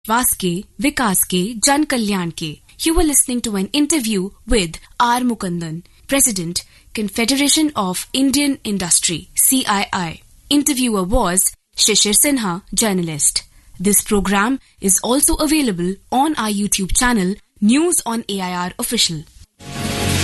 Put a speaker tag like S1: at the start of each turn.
S1: विश्वास के, विकास के, जन कल्याण के. You were listening to an interview with R. Mukundan, President, Confederation of Indian Industry, CII. Interviewer was Shishir Sinha, journalist. This program is also available on our YouTube channel, News on AIR Official.